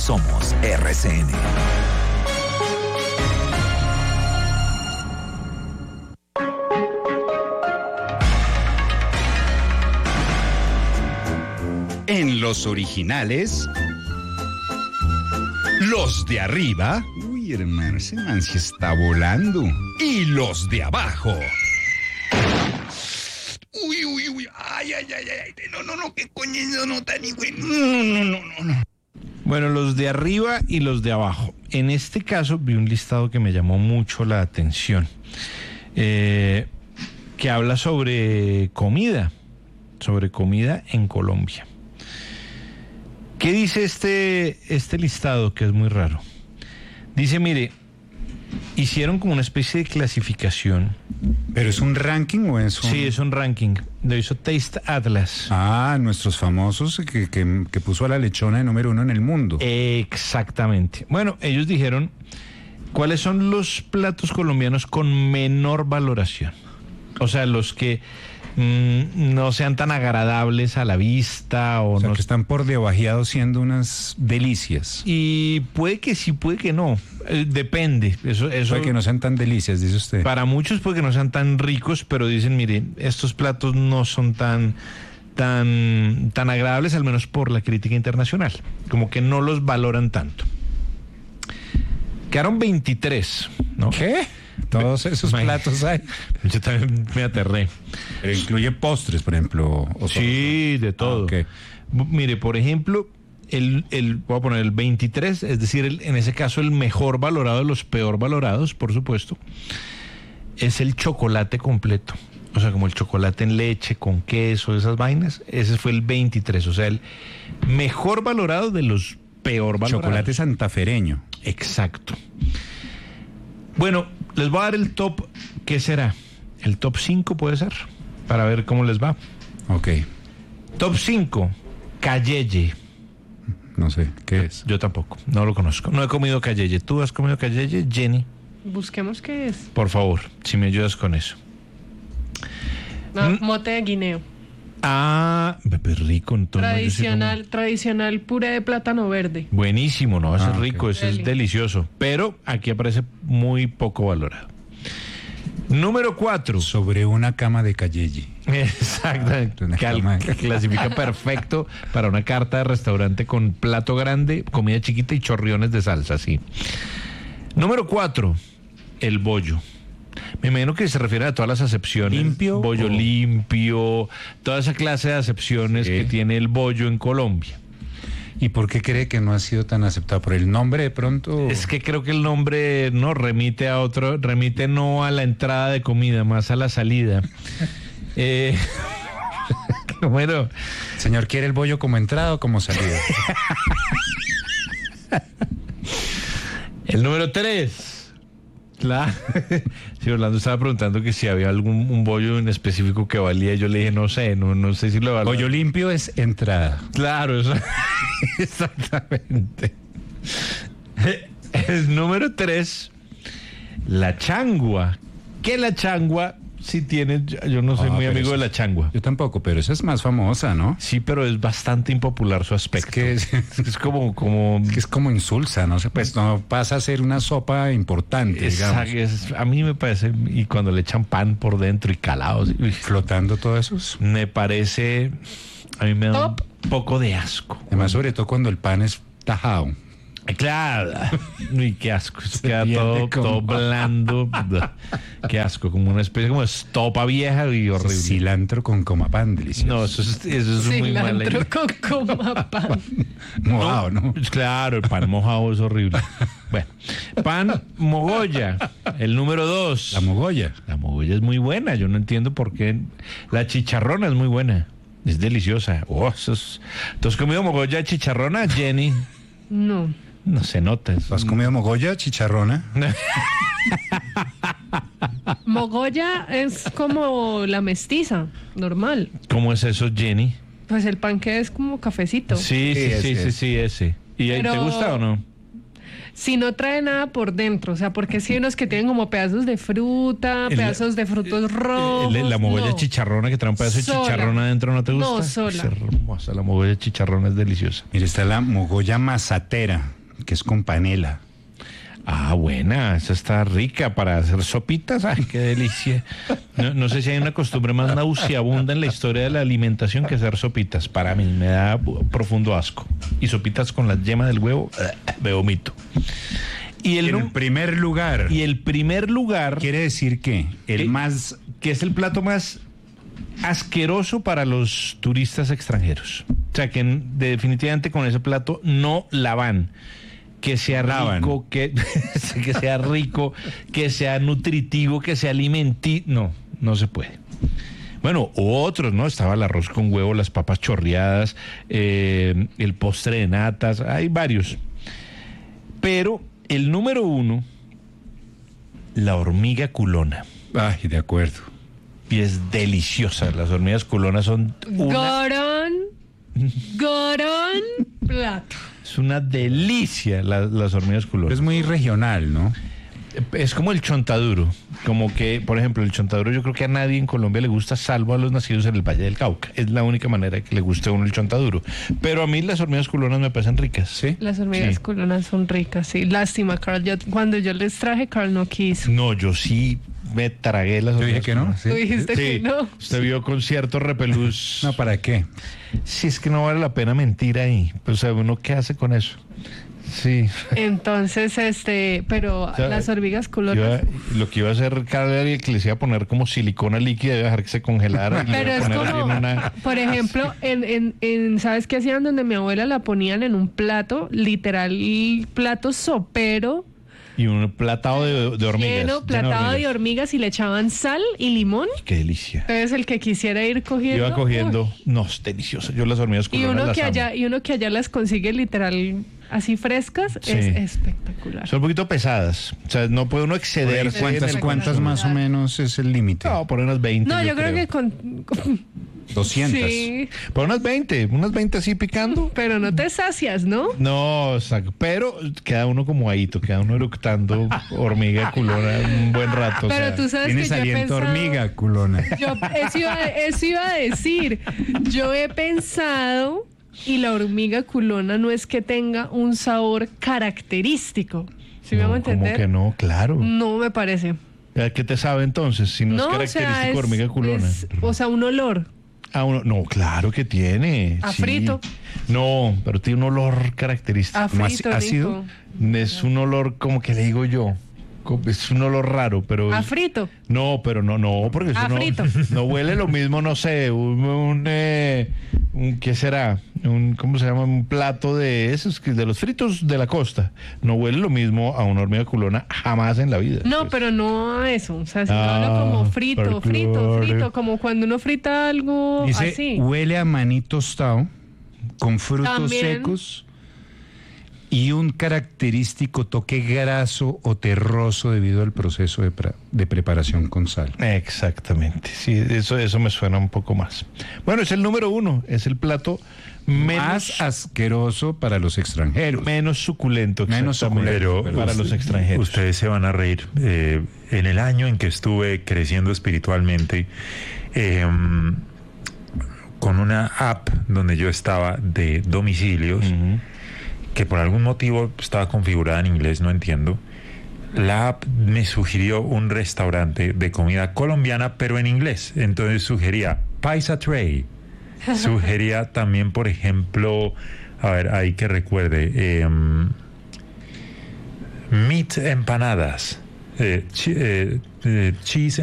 Somos RCN. En los originales, los de arriba, uy, hermano, ese man sí está volando, y los de abajo. Uy, ay, no, qué coño, no, tan güey, no. Bueno, los de arriba y los de abajo. En este caso vi un listado que me llamó mucho la atención, que habla sobre comida en Colombia. ¿Qué dice este listado, que es muy raro? Dice, mire, hicieron como una especie de clasificación. ¿Pero es un ranking o es un...? Sí, es un ranking. Lo hizo Taste Atlas. Ah, nuestros famosos que puso a la lechona de número 1 en el mundo. Exactamente. Bueno, ellos dijeron cuáles son los platos colombianos con menor valoración. O sea, los que no sean tan agradables a la vista O sea, no que están por debajeados siendo unas delicias. Y puede que sí, puede que no. Depende. Eso Puede que no sean tan delicias, dice usted. Para muchos puede que no sean tan ricos, pero dicen, mire, estos platos no son tan agradables, al menos por la crítica internacional. Como que no los valoran tanto. Quedaron 23, ¿no? ¿Qué? Todos esos platos hay. Yo también me aterré. Pero incluye postres, por ejemplo. Sí, de todo. Okay. Mire, por ejemplo, voy a poner el 23, es decir, en ese caso el mejor valorado de los peor valorados, por supuesto, es el chocolate completo. O sea, como el chocolate en leche, con queso, esas vainas. Ese fue el 23, o sea, el mejor valorado de los peor valorados. Chocolate santafereño. Exacto. Bueno, les voy a dar el top, ¿qué será? El top 5 puede ser, para ver cómo les va. Ok. Top 5, cayeye. No sé, ¿qué es? Yo tampoco, no lo conozco. No he comido cayeye. ¿Tú has comido cayeye, Jenny? Busquemos qué es. Por favor, si me ayudas con eso. No, mote de guineo. Ah, bebé rico. Entonces, Tradicional puré de plátano verde. Buenísimo, no, eso es rico, okay. Eso es delicioso. Pero aquí aparece muy poco valorado. Número 4. Sobre una cama de cayeye. Exacto. Que clasifica perfecto para una carta de restaurante con plato grande, comida chiquita y chorriones de salsa, sí. Número 4. El bollo. Me imagino que se refiere a todas las acepciones. ¿Limpio? Bollo limpio, toda esa clase de acepciones que tiene el bollo en Colombia. ¿Y por qué cree que no ha sido tan aceptado? ¿Por el nombre de pronto? Es que creo que el nombre no remite no a la entrada de comida, más a la salida. Bueno. Señor, ¿quiere el bollo como entrada o como salida? El número 3. Claro. Sí, Orlando estaba preguntando que si había un bollo en específico que valía. Yo le dije, no sé si lo valía. Bollo limpio es entrada. Claro, eso, exactamente. El número 3, la changua. ¿Qué la changua? Si tiene, yo no soy muy amigo de la changua. Yo tampoco, pero esa es más famosa, ¿no? Sí, pero es bastante impopular su aspecto. Es como que es como insulsa, no sé, pues no pasa a ser una sopa importante, digamos. A mí me parece, y cuando le echan pan por dentro y calados, flotando todo eso. Me parece, a mí me da un poco de asco. Además, sobre todo cuando el pan es tajado. Claro, uy, qué asco, queda todo blando, qué asco, como una especie como de estopa vieja y horrible. Cilantro con comapán, delicioso. No, eso es muy mal. Cilantro con comapán. Mojado, ¿no? Claro, el pan mojado es horrible. Bueno, pan mogolla, el número 2. La mogolla. La mogolla es muy buena, yo no entiendo por qué. La chicharrona es muy buena, es deliciosa. ¿Tú has comido mogolla chicharrona, Jenny? No. No se nota. ¿Has comido mogolla, chicharrona? Mogolla es como la mestiza, normal. ¿Cómo es eso, Jenny? Pues el pan que es como cafecito. Sí, ese. ¿Y te gusta o no? si no trae nada por dentro, o sea, porque si hay unos que tienen como pedazos de fruta, pedazos de frutos rojos. La mogolla no. chicharrona que trae un pedazo de Sola. chicharrón adentro, ¿no te gusta? No, sola. Es hermosa, la mogolla chicharrona es deliciosa. Mire, está la mogolla mazatera, que es con panela. Ah, buena, esa está rica para hacer sopitas. Ay, qué delicia. No sé si hay una costumbre más nauseabunda en la historia de la alimentación que hacer sopitas. Para mí me da profundo asco. Y sopitas con la yema del huevo, me vomito. Y En primer lugar, y el primer lugar, quiere decir que el más... que es el plato más asqueroso para los turistas extranjeros. O sea, que definitivamente con ese plato no la van. Que sea rico, que sea rico, que sea nutritivo, que sea alimenticio. No se puede. Bueno, otros, ¿no? Estaba el arroz con huevo, las papas chorreadas, el postre de natas, hay varios. Pero el número 1, la hormiga culona. Ay, de acuerdo. Y es deliciosa. Las hormigas culonas son Gorón plato. Es una delicia las hormigas culonas. Es muy regional, ¿no? Es como el chontaduro. Como que, por ejemplo, el chontaduro yo creo que a nadie en Colombia le gusta, salvo a los nacidos en el Valle del Cauca. Es la única manera que le guste a uno el chontaduro. Pero a mí las hormigas culonas me parecen ricas. Sí. Las hormigas Sí. culonas son ricas, sí. Lástima, Carl. Cuando yo les traje, Carl no quiso. No, yo sí me tragué las Yo dije hormigas que no. culonas. Sí. Tú dijiste que no. Usted vio con cierto repelús. No, ¿para qué? Sí, es que no vale la pena mentir ahí. Pues, o sea, ¿uno qué hace con eso? Sí. Entonces, pero sea, las hormigas culonas. Lo que iba a hacer Carl era que les iba a poner como silicona líquida y dejar que se congelara. Y le Pero iba a es poner ahí como, en una... por ejemplo, ¿sabes qué hacían? Donde mi abuela la ponían en un plato, literal, plato sopero, Y un platado de hormigas. lleno, platado de hormigas y le echaban sal y limón. Qué delicia. Entonces el que quisiera ir cogiendo. Iba cogiendo. uy. No, es delicioso. Yo las hormigas Y culonas las amo. uno que allá las consigue literal así frescas, Sí. es espectacular. Son un poquito pesadas. O sea, no puede uno excederse. ¿Cuántas más o menos es el límite? No, por unas 20. No, yo creo que con 200. sí, Por unas 20 así picando. pero no te sacias, ¿no? No, pero queda uno como ahito, queda uno eructando hormiga culona un buen rato. o Pero sea, tú sabes que Tienes yo he aliento pensado, hormiga, culona. eso iba a decir. Yo he pensado, y la hormiga culona no es que tenga un sabor característico. ¿Sí me no, hago entender? ¿cómo que no? Claro. No me parece. ¿Qué te sabe entonces? Si no, es característico hormiga culona. O sea, un olor. No, claro que tiene. A sí. frito. No, pero tiene un olor característico. A ¿Cómo frito, ácido? Nico. Es un olor, como que le digo yo. Es un olor raro, pero... A frito. No, pero no, porque eso A frito. no huele lo mismo, no sé, ¿qué será? ¿Cómo se llama? Un plato de esos, de los fritos de la costa. No huele lo mismo a una hormiga culona jamás en la vida. No, pues. pero no a eso. O sea, si Ah, hablo como frito, folclore. como cuando uno frita algo Dice, así. huele a maní tostado con frutos También. secos y un característico toque graso o terroso debido al proceso de preparación con sal. Exactamente, sí, eso me suena un poco más. Bueno, es el número 1, es el plato Más asqueroso para los extranjeros. menos suculento. Menos exactamente, suculento, para los extranjeros. Ustedes se van a reír. En el año en que estuve creciendo espiritualmente, con una app donde yo estaba de domicilios, Ujú. que por algún motivo estaba configurada en inglés, no entiendo. La app me sugirió un restaurante de comida colombiana, pero en inglés. Entonces sugería Paisa Tray. Sugería también, por ejemplo, a ver, ahí que recuerde, meat empanadas, cheese